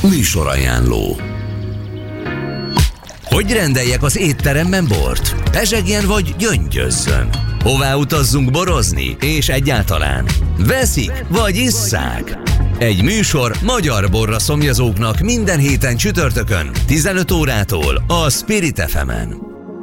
Műsorajánló. Hogy rendeljek az étteremben bort? Pezsegjen vagy gyöngyözzön? Hová utazzunk borozni? És egyáltalán veszik vagy isszák? Egy műsor magyar borra szomjazóknak minden héten csütörtökön 15 órától a Spirit FM-en.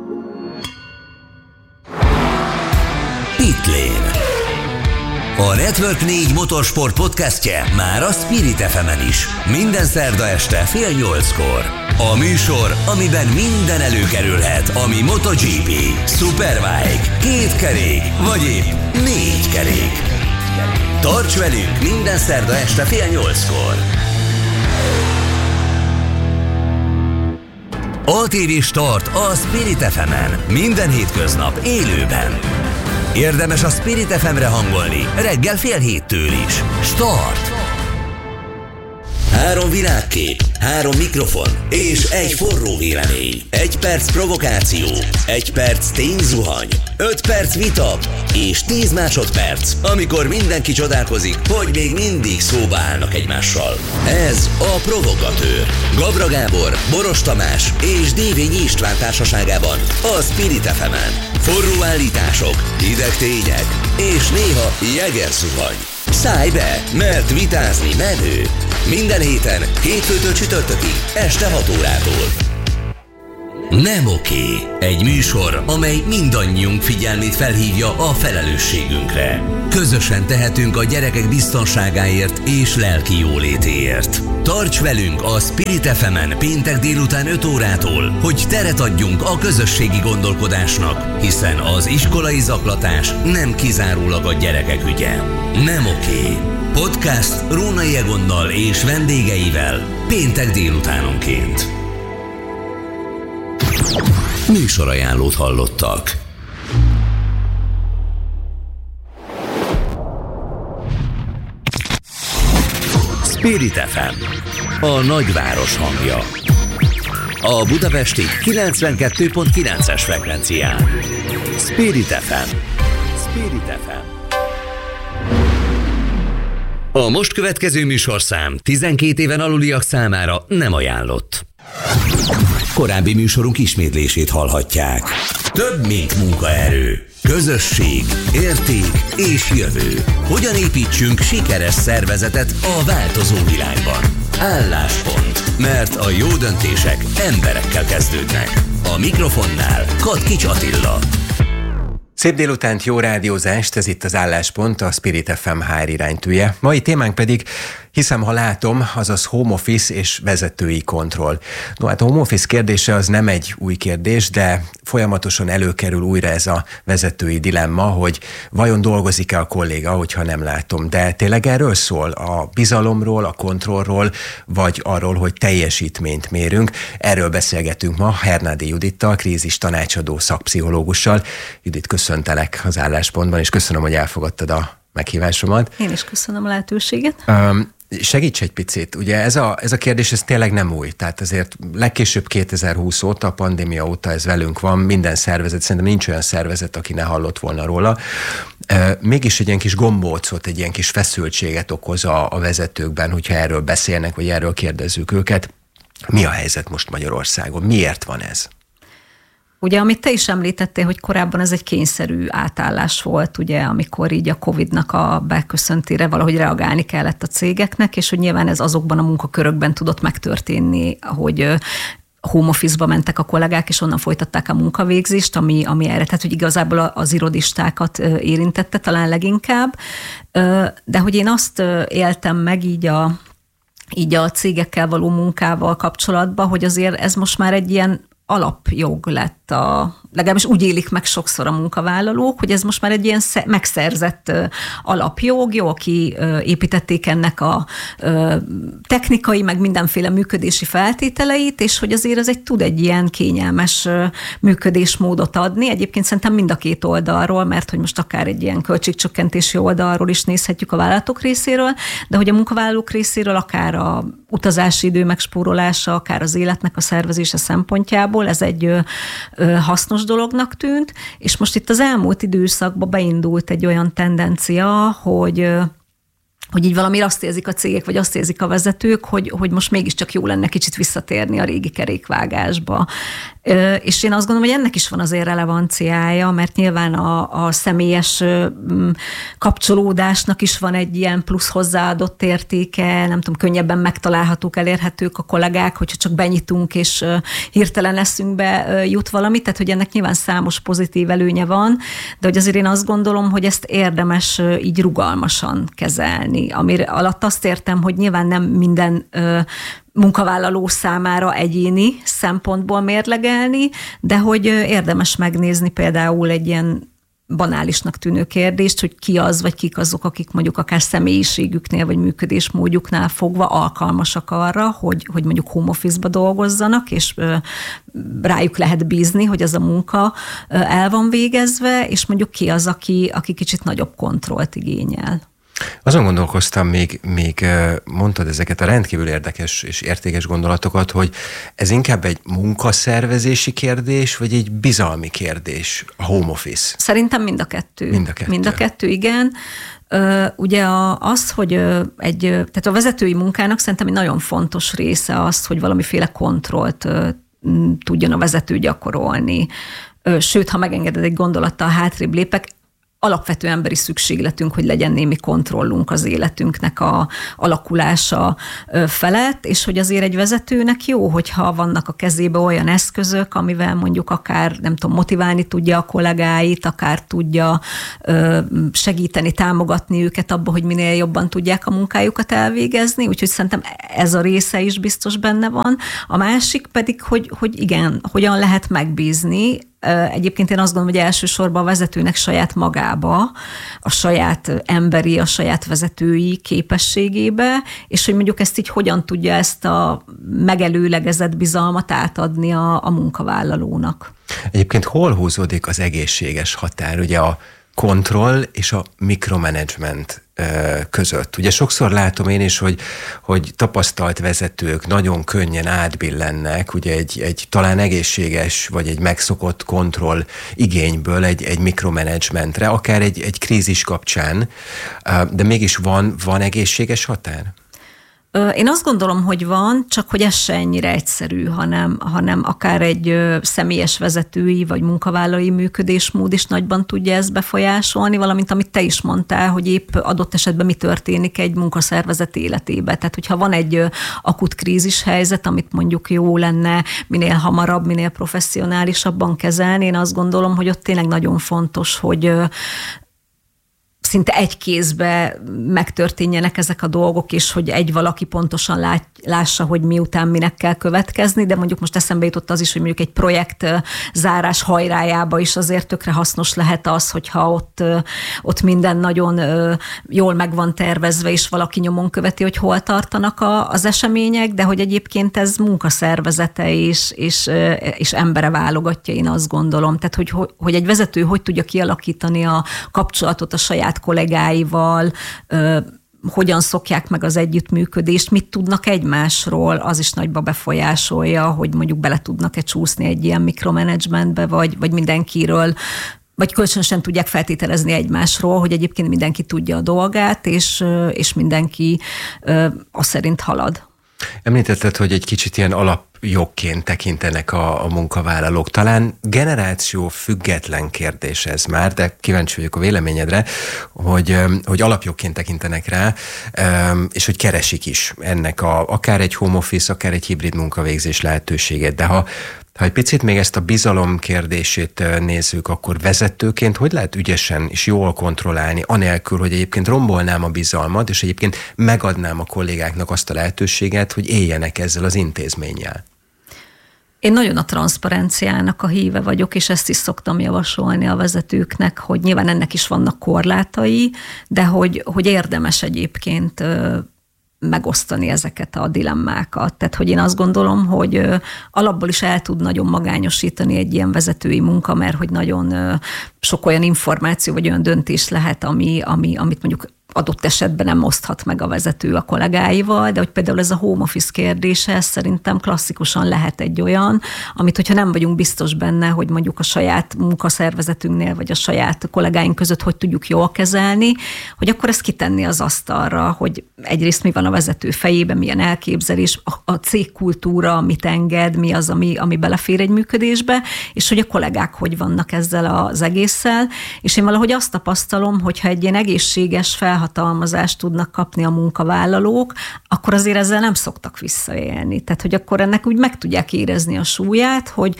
Pitlane. A Network 4 motorsport podcastje már a Spirit FM-en is. Minden szerda este fél 8-kor. A műsor, amiben minden előkerülhet, ami MotoGP, Superbike, kétkerék vagy épp 4 kerék. Tarts velünk minden szerda este fél 8-kor. ATV Start a Spirit FM-en. Minden hétköznap élőben. Érdemes a Spirit FM-re hangolni reggel fél 7-től is. Start! 3 világkép, 3 mikrofon és egy forró vélemény. 1 perc provokáció, 1 perc tényzuhany, 5 perc vita és 10 másodperc, amikor mindenki csodálkozik, hogy még mindig szóba állnak egymással. Ez a Provokatőr. Gabra Gábor, Boros Tamás és Dévényi István társaságában a Spirit FM-en. Forró állítások, hideg tények és néha jegerzuhany. Szállj be, mert vitázni menő. Minden héten, hétfőtől csütörtökig, este 6 órától. Nem oké. Egy műsor, amely mindannyiunk figyelmét felhívja a felelősségünkre. Közösen tehetünk a gyerekek biztonságáért és lelki jólétéért. Tarts velünk a Spirit FM-en péntek délután 5 órától, hogy teret adjunk a közösségi gondolkodásnak, hiszen az iskolai zaklatás nem kizárólag a gyerekek ügye. Nem oké. Podcast Rónai Egonnal és vendégeivel péntek délutánonként. Műsorajánlót hallottak. Spirit FM, a nagyváros hangja. A budapesti 92.9-es frekvencián. Spirit FM. Spirit FM. A most következő műsorszám 12 éven aluliak számára nem ajánlott. Korábbi műsorunk ismétlését hallhatják. Több, mint munkaerő. Közösség, érték és jövő. Hogyan építsünk sikeres szervezetet a változó világban? Álláspont. Mert a jó döntések emberekkel kezdődnek. A mikrofonnál Katkics Attila. Szép délutánt, jó rádiózást, ez itt az Álláspont, a Spirit FM HR iránytűje. Mai témánk pedig, hiszem, ha látom, azaz home office és vezetői kontroll. No, hát a home office kérdése az nem egy új kérdés, de folyamatosan előkerül újra ez a vezetői dilemma, hogy vajon dolgozik-e a kolléga, hogyha nem látom. De tényleg erről szól? A bizalomról, a kontrollról, vagy arról, hogy teljesítményt mérünk? Erről beszélgetünk ma Hernádi Judittal, krízis tanácsadó szakpszichológussal. Judit, köszöntelek az Álláspontban, és köszönöm, hogy elfogadtad a meghívásomat. Én is köszönöm a lehetőséget. Segíts egy picit, ugye ez a kérdés, ez tényleg nem új, tehát azért legkésőbb 2020 óta, a pandémia óta ez velünk van, minden szervezet, szerintem nincs olyan szervezet, aki ne hallott volna róla. Mégis egy ilyen kis gombócot, egy ilyen kis feszültséget okoz a vezetőkben, hogyha erről beszélnek, vagy erről kérdezzük őket. Mi a helyzet most Magyarországon? Miért van ez? Ugye, amit te is említettél, hogy korábban ez egy kényszerű átállás volt, ugye, amikor így a Covid-nak a beköszöntére valahogy reagálni kellett a cégeknek, és hogy nyilván ez azokban a munkakörökben tudott megtörténni, hogy home office-ba mentek a kollégák, és onnan folytatták a munkavégzést, ami erre, tehát hogy igazából az irodistákat érintette talán leginkább, de hogy én azt éltem meg így a cégekkel való munkával kapcsolatban, hogy azért ez most már egy ilyen alapjog lett, legalábbis úgy élik meg sokszor a munkavállalók, hogy ez most már egy ilyen megszerzett alapjog, jól kiépítették ennek a technikai, meg mindenféle működési feltételeit, és hogy azért ez tud egy ilyen kényelmes működésmódot adni. Egyébként szerintem mind a két oldalról, mert hogy most akár egy ilyen költségcsökkentési oldalról is nézhetjük a vállalatok részéről, de hogy a munkavállalók részéről akár a utazási idő megspórolása, akár az életnek a szervezése szempontjából ez egy hasznos dolognak tűnt, és most itt az elmúlt időszakban beindult egy olyan tendencia, hogy hogy így valami azt érzik a cégek, vagy azt érzik a vezetők, hogy most mégiscsak jó lenne kicsit visszatérni a régi kerékvágásba. És én azt gondolom, hogy ennek is van azért relevanciája, mert nyilván a személyes kapcsolódásnak is van egy ilyen plusz hozzáadott értéke, nem tudom, könnyebben megtalálhatók, elérhetők a kollégák, hogyha csak benyitunk, és hirtelen eszünkbe jut valami, tehát hogy ennek nyilván számos pozitív előnye van, de hogy azért én azt gondolom, hogy ezt érdemes így rugalmasan kezelni, amire alatt azt értem, hogy nyilván nem minden munkavállaló számára egyéni szempontból mérlegelni, de hogy érdemes megnézni például egy ilyen banálisnak tűnő kérdést, hogy ki az, vagy kik azok, akik mondjuk akár személyiségüknél, vagy működésmódjuknál fogva alkalmasak arra, hogy mondjuk home office-ba dolgozzanak, és rájuk lehet bízni, hogy az a munka el van végezve, és mondjuk ki az, aki kicsit nagyobb kontrollt igényel. Azon gondolkoztam, még mondtad ezeket a rendkívül érdekes és értékes gondolatokat, hogy ez inkább egy munkaszervezési kérdés, vagy egy bizalmi kérdés, a home office? Szerintem mind a kettő. Mind a kettő, igen. Ugye az, hogy tehát a vezetői munkának szerintem egy nagyon fontos része az, hogy valamiféle kontrollt tudjon a vezető gyakorolni. Sőt, ha megengeded egy gondolattal hátrébb lépek, alapvető emberi szükségletünk, hogy legyen némi kontrollunk az életünknek a alakulása felett, és hogy azért egy vezetőnek jó, hogyha vannak a kezébe olyan eszközök, amivel mondjuk akár, nem tudom, motiválni tudja a kollégáit, akár tudja segíteni, támogatni őket abba, hogy minél jobban tudják a munkájukat elvégezni, úgyhogy szerintem ez a része is biztos benne van. A másik pedig, hogy igen, hogyan lehet megbízni. Egyébként én azt gondolom, hogy elsősorban a vezetőnek saját magába, a saját emberi, a saját vezetői képességébe, és hogy mondjuk ezt így hogyan tudja ezt a megelőlegezett bizalmat átadni a munkavállalónak. Egyébként hol húzódik az egészséges határ? Ugye a kontroll és a mikromanagement között. Ugye sokszor látom én is, hogy tapasztalt vezetők nagyon könnyen átbillennek, ugye egy talán egészséges, vagy egy megszokott kontroll igényből egy mikromanagementre, akár egy krízis kapcsán, de mégis van egészséges határ? Én azt gondolom, hogy van, csak hogy ez se ennyire egyszerű, hanem akár egy személyes vezetői vagy munkavállalói működésmód is nagyban tudja ezt befolyásolni, valamint amit te is mondtál, hogy épp adott esetben mi történik egy munkaszervezet életében. Tehát, hogyha van egy akut krízis helyzet, amit mondjuk jó lenne minél hamarabb, minél professzionálisabban kezelni, én azt gondolom, hogy ott tényleg nagyon fontos, hogy szinte egy kézbe megtörténjenek ezek a dolgok, és hogy egy valaki pontosan lássa, hogy miután minek kell következni, de mondjuk most eszembe jutott az is, hogy mondjuk egy projekt zárás hajrájába is azért tökre hasznos lehet az, hogyha ott minden nagyon jól meg van tervezve, és valaki nyomon követi, hogy hol tartanak az események, de hogy egyébként ez munkaszervezete és embere válogatja, én azt gondolom. Tehát, hogy egy vezető hogy tudja kialakítani a kapcsolatot a saját kollégáival, hogyan szokják meg az együttműködést, mit tudnak egymásról, az is nagyba befolyásolja, hogy mondjuk bele tudnak-e csúszni egy ilyen mikromanagementbe, vagy mindenkiről, vagy kölcsönösen tudják feltételezni egymásról, hogy egyébként mindenki tudja a dolgát, és mindenki azt szerint halad. Említetted, hogy egy kicsit ilyen alapjogként tekintenek a munkavállalók. Talán generáció független kérdés ez már, de kíváncsi vagyok a véleményedre, hogy alapjogként tekintenek rá, és hogy keresik is ennek akár egy home office, akár egy hibrid munkavégzés lehetőséget. De ha egy picit még ezt a bizalom kérdését nézzük, akkor vezetőként hogy lehet ügyesen és jól kontrollálni, anélkül, hogy egyébként rombolnám a bizalmat, és egyébként megadnám a kollégáknak azt a lehetőséget, hogy éljenek ezzel az intézménnyel? Én nagyon a transzparenciának a híve vagyok, és ezt is szoktam javasolni a vezetőknek, hogy nyilván ennek is vannak korlátai, de hogy érdemes egyébként megosztani ezeket a dilemmákat. Tehát, hogy én azt gondolom, hogy alapból is el tud nagyon magányosítani egy ilyen vezetői munka, mert hogy nagyon sok olyan információ, vagy olyan döntés lehet, amit mondjuk adott esetben nem oszthat meg a vezető a kollégáival, de hogy például ez a home office kérdése, ez szerintem klasszikusan lehet egy olyan, amit hogyha nem vagyunk biztos benne, hogy mondjuk a saját munkaszervezetünknél, vagy a saját kollégáink között hogy tudjuk jól kezelni, hogy akkor ezt kitenni az asztalra, hogy egyrészt mi van a vezető fejében, milyen elképzelés, a cégkultúra mit enged, mi az, ami belefér egy működésbe, és hogy a kollégák hogy vannak ezzel az egésszel, és én valahogy azt tapasztalom, hogyha egy ilyen egészséges felhatalmazást tudnak kapni a munkavállalók, akkor azért ezzel nem szoktak visszaélni. Tehát, hogy akkor ennek úgy meg tudják érezni a súlyát, hogy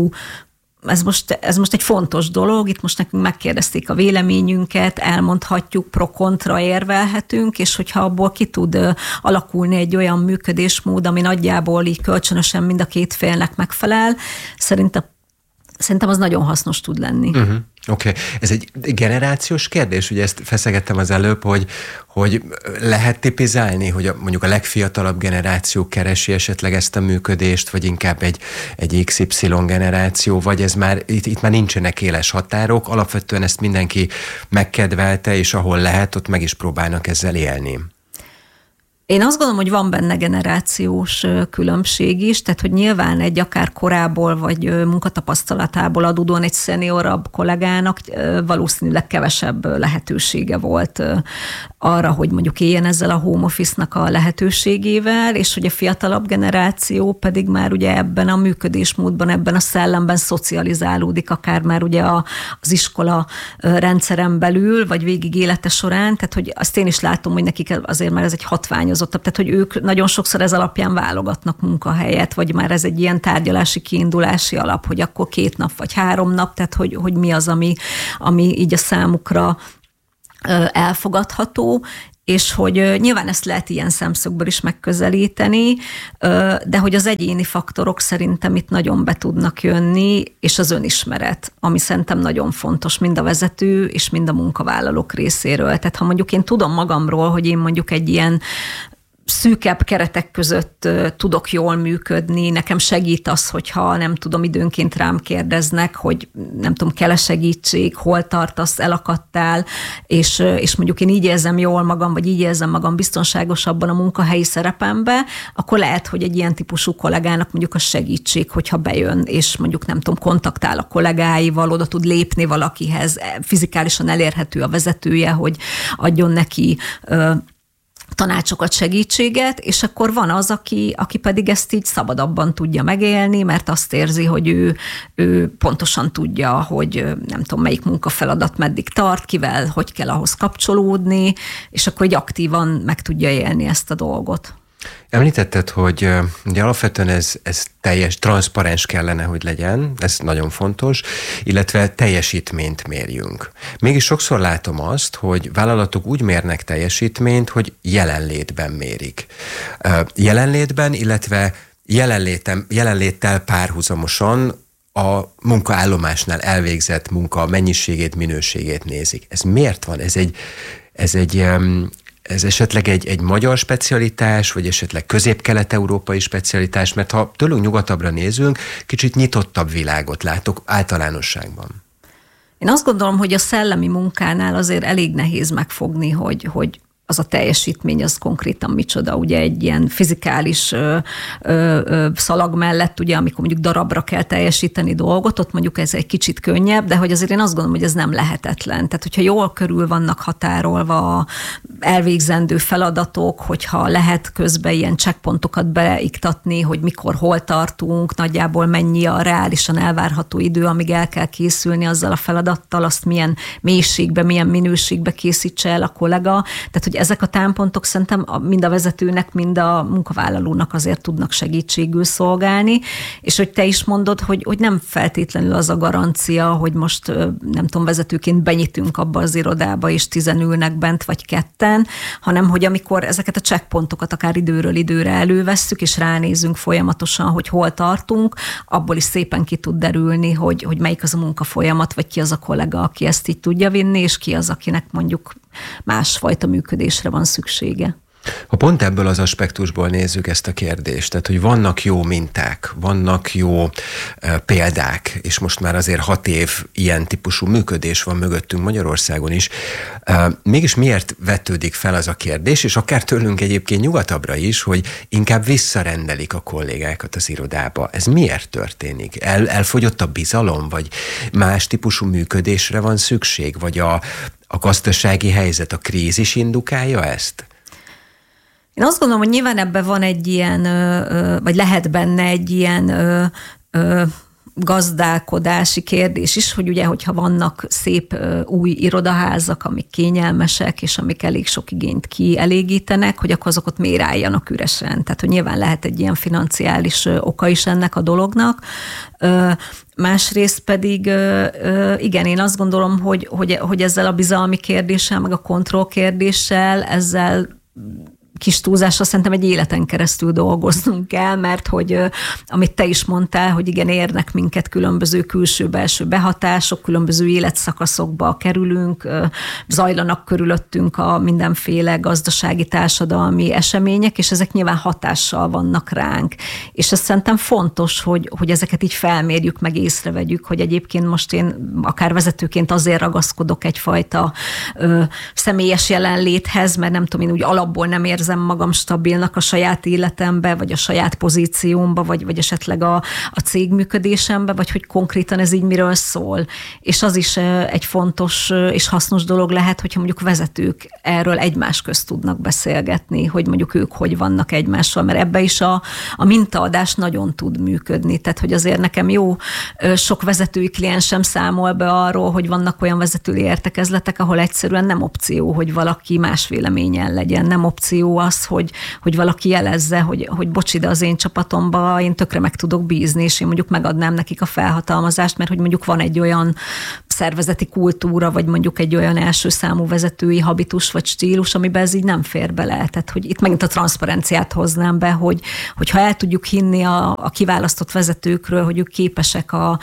ez most egy fontos dolog, itt most nekünk megkérdezték a véleményünket, elmondhatjuk, pro-kontra érvelhetünk, és hogyha abból ki tud alakulni egy olyan működésmód, ami nagyjából így kölcsönösen mind a két félnek megfelel, szerintem az nagyon hasznos tud lenni. Oké. Ez egy generációs kérdés, ugye ezt feszegettem az előbb, hogy lehet tipizálni, hogy mondjuk a legfiatalabb generáció keresi esetleg ezt a működést, vagy inkább egy XY generáció, vagy ez már, itt már nincsenek éles határok, alapvetően ezt mindenki megkedvelte, és ahol lehet, ott meg is próbálnak ezzel élni. Én azt gondolom, hogy van benne generációs különbség is, tehát hogy nyilván egy akár korából vagy munkatapasztalatából adódóan egy szeniorabb kollégának valószínűleg kevesebb lehetősége volt arra, hogy mondjuk éljen ezzel a home office-nak a lehetőségével, és hogy a fiatalabb generáció pedig már ugye ebben a működésmódban, ebben a szellemben szocializálódik, akár már ugye az iskola rendszeren belül, vagy végig élete során, tehát hogy azt én is látom, hogy nekik azért már ez egy hatványos, tehát hogy ők nagyon sokszor ez alapján válogatnak munkahelyet, vagy már ez egy ilyen tárgyalási kiindulási alap, hogy akkor 2 nap vagy 3 nap, tehát hogy mi az, ami így a számukra elfogadható, és hogy nyilván ezt lehet ilyen szemszögből is megközelíteni, de hogy az egyéni faktorok szerintem itt nagyon be tudnak jönni, és az önismeret, ami szerintem nagyon fontos mind a vezető, és mind a munkavállalók részéről. Tehát ha mondjuk én tudom magamról, hogy én mondjuk egy ilyen szűkebb keretek között tudok jól működni, nekem segít az, hogyha nem tudom, időnként rám kérdeznek, hogy nem tudom, kell-e segítség, hol tartasz, elakadtál, és mondjuk én így érzem jól magam, vagy így érzem magam biztonságosabban a munkahelyi szerepembe, akkor lehet, hogy egy ilyen típusú kollégának mondjuk a segítség, hogyha bejön, és mondjuk nem tudom, kontaktál a kollégáival, oda tud lépni valakihez, fizikálisan elérhető a vezetője, hogy adjon neki tanácsokat, segítséget, és akkor van az, aki pedig ezt így szabadabban tudja megélni, mert azt érzi, hogy ő pontosan tudja, hogy nem tudom, melyik munkafeladat meddig tart, kivel, hogy kell ahhoz kapcsolódni, és akkor így aktívan meg tudja élni ezt a dolgot. Említetted, hogy ugye alapvetően ez teljes, transzparens kellene, hogy legyen, ez nagyon fontos, illetve teljesítményt mérjünk. Mégis sokszor látom azt, hogy vállalatok úgy mérnek teljesítményt, hogy jelenlétben mérik. Jelenlétben, illetve jelenléttel párhuzamosan a munkaállomásnál elvégzett munka mennyiségét, minőségét nézik. Ez miért van? Ez esetleg egy magyar specialitás, vagy esetleg közép-kelet-európai specialitás, mert ha tőlünk nyugatabbra nézünk, kicsit nyitottabb világot látok általánosságban. Én azt gondolom, hogy a szellemi munkánál azért elég nehéz megfogni, hogy az a teljesítmény az konkrétan micsoda, ugye egy ilyen fizikális szalag mellett, ugye amikor mondjuk darabra kell teljesíteni dolgot, ott mondjuk ez egy kicsit könnyebb, de hogy azért én azt gondolom, hogy ez nem lehetetlen. Tehát, hogyha jól körül vannak határolva elvégzendő feladatok, hogyha lehet közben ilyen checkpontokat beiktatni, hogy mikor, hol tartunk, nagyjából mennyi a reálisan elvárható idő, amíg el kell készülni azzal a feladattal, azt milyen mélységbe, milyen minőségbe készítse el a kollega. Tehát, hogy ezek a támpontok szerintem mind a vezetőnek, mind a munkavállalónak azért tudnak segítségül szolgálni, és hogy te is mondod, hogy nem feltétlenül az a garancia, hogy most nem tudom, vezetőként benyitünk abba az irodába, és 10 ülnek bent, vagy 2, hanem hogy amikor ezeket a checkpontokat akár időről időre elővesszük, és ránézünk folyamatosan, hogy hol tartunk, abból is szépen ki tud derülni, hogy melyik az a munkafolyamat, vagy ki az a kollega, aki ezt így tudja vinni, és ki az, akinek mondjuk másfajta működésre van szüksége. Ha pont ebből az aspektusból nézzük ezt a kérdést, tehát hogy vannak jó minták, vannak jó példák, és most már azért 6 év ilyen típusú működés van mögöttünk Magyarországon is, mégis miért vetődik fel az a kérdés, és akár tőlünk egyébként nyugatabbra is, hogy inkább visszarendelik a kollégákat az irodába. Ez miért történik? Elfogyott a bizalom, vagy más típusú működésre van szükség, vagy a gazdasági helyzet, a krízis indukálja ezt? Én azt gondolom, hogy nyilván ebben van egy ilyen, vagy lehet benne egy ilyen gazdálkodási kérdés is, hogy ugye, hogyha vannak szép új irodaházak, amik kényelmesek, és amik elég sok igényt kielégítenek, hogy akkor azokat miért álljanak üresen. Tehát, hogy nyilván lehet egy ilyen financiális oka is ennek a dolognak. Másrészt pedig, igen, én azt gondolom, hogy ezzel a bizalmi kérdéssel, meg a kontroll kérdéssel, ezzel kis túlzásra szerintem egy életen keresztül dolgoznunk kell, mert hogy amit te is mondtál, hogy igen, érnek minket különböző külső-belső behatások, különböző életszakaszokba kerülünk, zajlanak körülöttünk a mindenféle gazdasági, társadalmi események, és ezek nyilván hatással vannak ránk. És ez szerintem fontos, hogy ezeket így felmérjük, meg észrevegyük, hogy egyébként most én akár vezetőként azért ragaszkodok egyfajta személyes jelenléthez, mert nem tudom, én úgy alapból nem érzem magam stabilnak a saját életembe, vagy a saját pozíciómba, vagy esetleg a cég működésembe, vagy hogy konkrétan ez így miről szól. És az is egy fontos és hasznos dolog lehet, hogyha mondjuk vezetők erről egymás közt tudnak beszélgetni, hogy mondjuk ők hogy vannak egymással, mert ebbe is a mintaadás nagyon tud működni. Tehát, hogy azért nekem sok vezetői kliensem számol be arról, hogy vannak olyan vezetői értekezletek, ahol egyszerűen nem opció, hogy valaki más véleményen legyen, nem opció az, hogy valaki jelezze, hogy bocsi, de az én csapatomba én tökre meg tudok bízni, és én mondjuk megadnám nekik a felhatalmazást, mert hogy mondjuk van egy olyan szervezeti kultúra, vagy mondjuk egy olyan első számú vezetői habitus vagy stílus, amiben ez így nem fér bele. Tehát, hogy itt megint a transzparenciát hoznám be, hogyha el tudjuk hinni a kiválasztott vezetőkről, hogy ők képesek a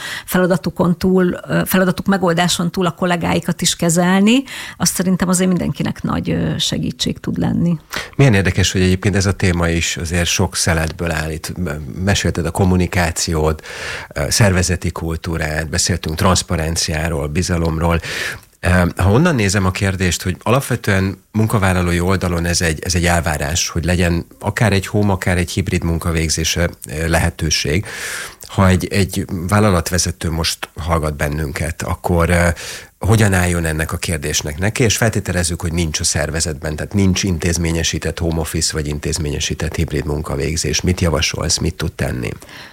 feladatuk megoldáson túl a kollégáikat is kezelni, azt szerintem azért mindenkinek nagy segítség tud lenni. Milyen érdekes, hogy egyébként ez a téma is azért sok szeletből áll. Itt mesélted a kommunikációt, szervezeti kultúrát, beszéltünk transzparenciáról, bizalomról. Ha onnan nézem a kérdést, hogy alapvetően munkavállalói oldalon ez egy elvárás, hogy legyen akár egy home, akár egy hibrid munkavégzése lehetőség. Ha egy vállalatvezető most hallgat bennünket, akkor hogyan álljon ennek a kérdésnek neki, és feltételezzük, hogy nincs a szervezetben, tehát nincs intézményesített home office, vagy intézményesített hibrid munkavégzés. Mit javasolsz, mit tud tenni?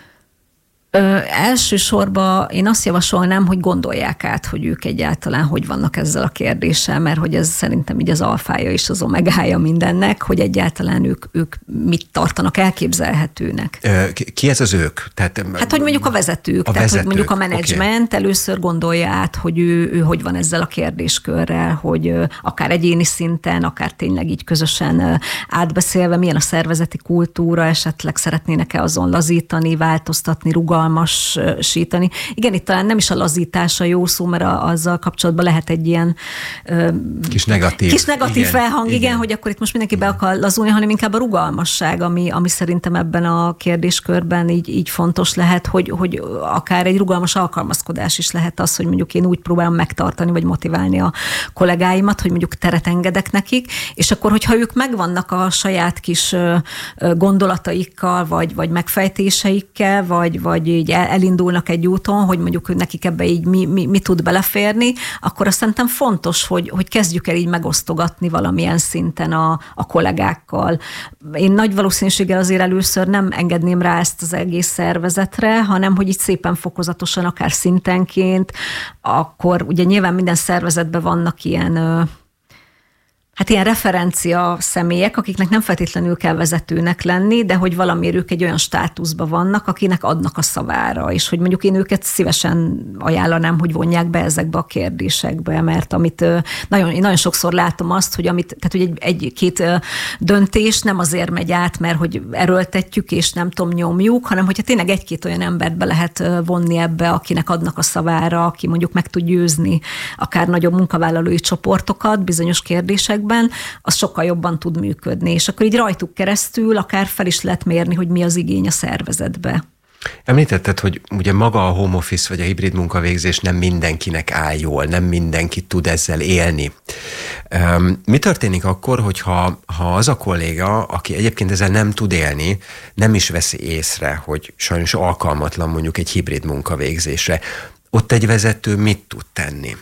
Elsősorban én azt javasolnám, hogy gondolják át, hogy ők egyáltalán hogy vannak ezzel a kérdéssel, mert hogy ez szerintem így az alfája és az omegája mindennek, hogy egyáltalán ők mit tartanak elképzelhetőnek. Ki ez az ők? Hát, hogy mondjuk a vezetők, hogy mondjuk a menedzsment először gondolja át, hogy ő hogy van ezzel a kérdéskörrel, hogy akár egyéni szinten, akár tényleg így közösen átbeszélve, milyen a szervezeti kultúra, esetleg szeretnének-e azon lazítani, változtatni, rugalmasítani. Igen, itt talán nem is a lazítása jó szó, mert azzal kapcsolatban lehet egy ilyen kis negatív igen, felhang, igen, hogy akkor itt most mindenki be akar lazulni, hanem inkább a rugalmasság, ami szerintem ebben a kérdéskörben így fontos lehet, hogy akár egy rugalmas alkalmazkodás is lehet az, hogy mondjuk én úgy próbálom megtartani, vagy motiválni a kollégáimat, hogy mondjuk teret engedek nekik, és akkor, hogyha ők megvannak a saját kis gondolataikkal, vagy megfejtéseikkel, vagy így elindulnak egy úton, hogy mondjuk nekik ebbe így mi tud beleférni, akkor azt szerintem fontos, hogy kezdjük el így megosztogatni valamilyen szinten a kollégákkal. Én nagy valószínűséggel azért először nem engedném rá ezt az egész szervezetre, hanem hogy így szépen fokozatosan, akár szintenként, akkor ugye nyilván minden szervezetben vannak ilyen referencia személyek, akiknek nem feltétlenül kell vezetőnek lenni, de hogy valamiért ők egy olyan státuszban vannak, akinek adnak a szavára, és hogy mondjuk én őket szívesen ajánlanám, hogy vonják be ezekbe a kérdésekbe, mert én nagyon sokszor látom azt, hogy egy-két döntés nem azért megy át, mert hogy erőltetjük, és nem tudom, nyomjuk, hanem hogyha tényleg egy-két olyan embert be lehet vonni ebbe, akinek adnak a szavára, aki mondjuk meg tud győzni akár nagyobb munkavállalói csoportokat bizonyos kérdésekben, körülményekben, az sokkal jobban tud működni. És akkor így rajtuk keresztül akár fel is lehet mérni, hogy mi az igény a szervezetbe. Említetted, hogy ugye maga a home office vagy a hibrid munkavégzés nem mindenkinek áll jól, nem mindenki tud ezzel élni. Mi történik akkor, hogyha az a kolléga, aki egyébként ezzel nem tud élni, nem is veszi észre, hogy sajnos alkalmatlan mondjuk egy hibrid munkavégzésre? Ott egy vezető mit tud tenni?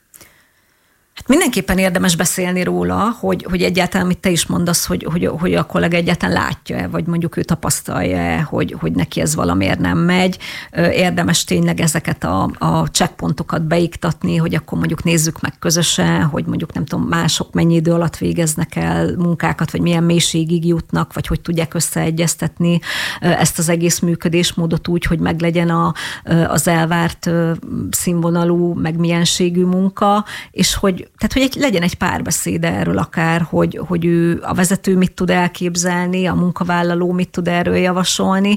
Hát mindenképpen érdemes beszélni róla, hogy egyáltalán, amit te is mondasz, hogy a kollega egyáltalán látja-e, vagy mondjuk ő tapasztalja-e, hogy neki ez valamiért nem megy. Érdemes tényleg ezeket a checkpontokat beiktatni, hogy akkor mondjuk nézzük meg közösen, hogy mondjuk nem tudom, mások mennyi idő alatt végeznek el munkákat, vagy milyen mélységig jutnak, vagy hogy tudják összeegyeztetni ezt az egész működésmódot úgy, hogy meglegyen az elvárt színvonalú, meg mienségű munka, és hogy legyen egy párbeszéd erről akár, hogy ő, a vezető mit tud elképzelni, a munkavállaló mit tud erről javasolni,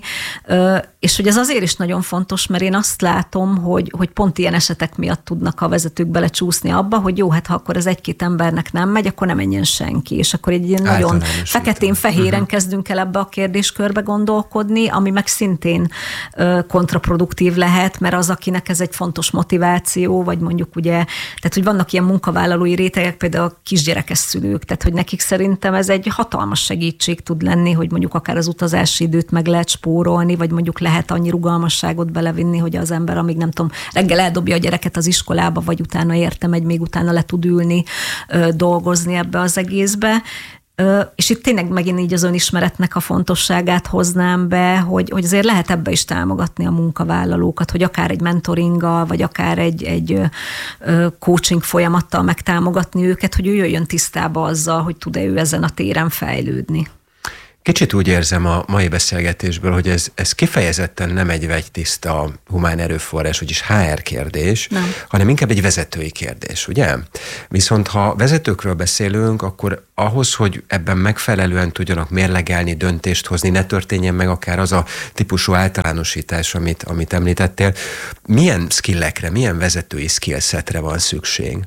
és hogy ez azért is nagyon fontos, mert én azt látom, hogy pont ilyen esetek miatt tudnak a vezetők belecsúszni abba, hogy jó, hát ha akkor az egy-két embernek nem megy, akkor nem menjen senki, és akkor egy ilyen nagyon feketén-fehéren kezdünk el ebbe a kérdéskörbe gondolkodni, ami meg szintén kontraproduktív lehet, mert az, akinek ez egy fontos motiváció, vagy mondjuk ugye, tehát hogy vannak ilyen munkavállalói rétegek, például a kisgyerekes szülők, tehát hogy nekik szerintem ez egy hatalmas segítség tud lenni, hogy mondjuk akár az utazási időt meg lehet spórolni, vagy mondjuk lehet annyi rugalmasságot belevinni, hogy az ember, amíg nem tudom, reggel eldobja a gyereket az iskolába, vagy utána érte megy, még utána le tud ülni, dolgozni ebbe az egészbe. És itt tényleg megint így az önismeretnek a fontosságát hoznám be, hogy azért lehet ebbe is támogatni a munkavállalókat, hogy akár egy mentoringgal, vagy akár egy coaching folyamattal megtámogatni őket, hogy ő jöjjön tisztába azzal, hogy tud-e ő ezen a téren fejlődni. Kicsit úgy érzem a mai beszélgetésből, hogy ez kifejezetten nem egy vegytiszta humán erőforrás, vagyis HR kérdés, hanem inkább egy vezetői kérdés, ugye? Viszont ha vezetőkről beszélünk, akkor ahhoz, hogy ebben megfelelően tudjanak mérlegelni, döntést hozni, ne történjen meg akár az a típusú általánosítás, amit említettél, milyen skillekre, milyen vezetői skillsetre van szükség?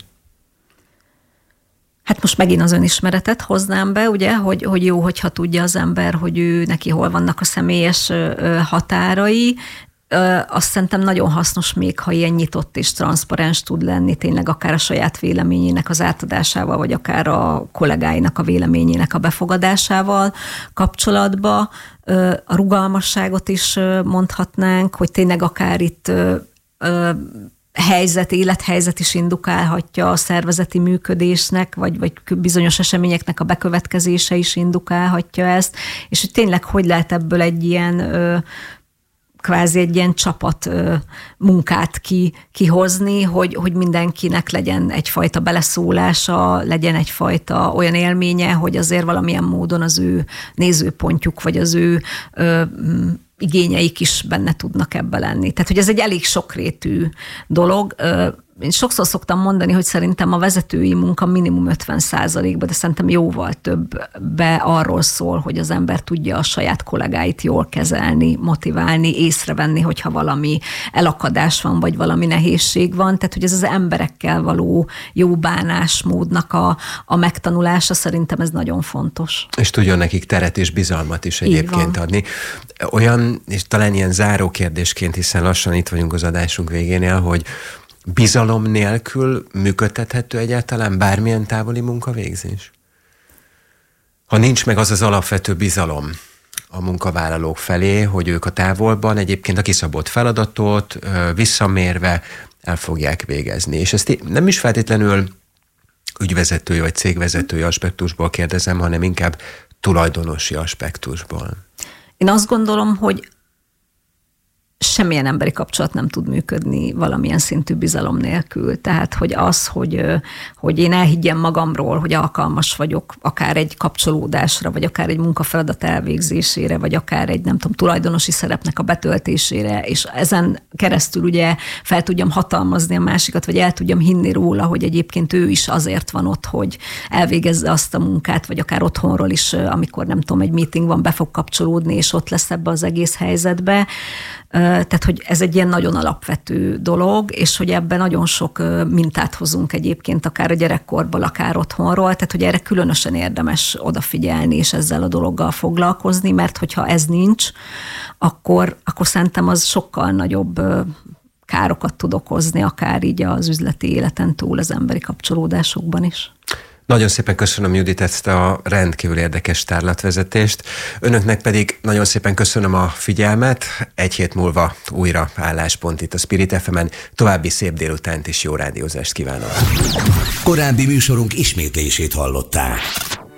Hát most megint az önismeretet hoznám be, ugye, hogy jó, hogyha tudja az ember, hogy ő neki hol vannak a személyes határai. Azt szerintem nagyon hasznos még, ha ilyen nyitott és transzparens tud lenni, tényleg akár a saját véleményének az átadásával, vagy akár a kollégáinak a véleményének a befogadásával kapcsolatba. A rugalmasságot is mondhatnánk, hogy tényleg akár itt élethelyzet is indukálhatja a szervezeti működésnek, vagy bizonyos eseményeknek a bekövetkezése is indukálhatja ezt, és hogy tényleg hogy lehet ebből egy ilyen kvázi egy ilyen csapat munkát kihozni, hogy mindenkinek legyen egyfajta beleszólása, legyen egyfajta olyan élménye, hogy azért valamilyen módon az ő nézőpontjuk, vagy az ő igényeik is benne tudnak ebbe lenni. Tehát, hogy ez egy elég sokrétű dolog. Én sokszor szoktam mondani, hogy szerintem a vezetői munka minimum 50%-ban, de szerintem jóval többbe arról szól, hogy az ember tudja a saját kollégáit jól kezelni, motiválni, észrevenni, hogyha valami elakadás van, vagy valami nehézség van. Tehát, hogy ez az emberekkel való jó bánásmódnak a megtanulása, szerintem ez nagyon fontos. És tudjon nekik teret és bizalmat is egyébként adni. Olyan, és talán ilyen záró kérdésként, hiszen lassan itt vagyunk az adásunk végénél, hogy bizalom nélkül működtethető egyáltalán bármilyen távoli munkavégzés? Ha nincs meg az alapvető bizalom a munkavállalók felé, hogy ők a távolban egyébként a kiszabott feladatot visszamérve el fogják végezni. És ezt nem is feltétlenül ügyvezetői vagy cégvezetői aspektusból kérdezem, hanem inkább tulajdonosi aspektusból. Én azt gondolom, hogy semmilyen emberi kapcsolat nem tud működni valamilyen szintű bizalom nélkül. Tehát, hogy az, hogy én elhiggyem magamról, hogy alkalmas vagyok akár egy kapcsolódásra, vagy akár egy munkafeladat elvégzésére, vagy akár egy, nem tudom, tulajdonosi szerepnek a betöltésére, és ezen keresztül ugye fel tudjam hatalmazni a másikat, vagy el tudjam hinni róla, hogy egyébként ő is azért van ott, hogy elvégezze azt a munkát, vagy akár otthonról is, amikor nem tudom, egy meeting van, be fog kapcsolódni, és ott lesz ebbe az egész helyzetbe. Tehát, hogy ez egy ilyen nagyon alapvető dolog, és hogy ebben nagyon sok mintát hozunk egyébként, akár a gyerekkorból, akár otthonról, tehát, hogy erre különösen érdemes odafigyelni, és ezzel a dologgal foglalkozni, mert hogyha ez nincs, akkor szerintem az sokkal nagyobb károkat tud okozni, akár így az üzleti életen túl az emberi kapcsolódásokban is. Nagyon szépen köszönöm, Judit, ezt a rendkívül érdekes tárlatvezetést. Önöknek pedig nagyon szépen köszönöm a figyelmet. Egy hét múlva újra álláspont itt a Spirit FM-en. További szép délutánt és jó rádiózást kívánok. Korábbi műsorunk ismétlését hallották.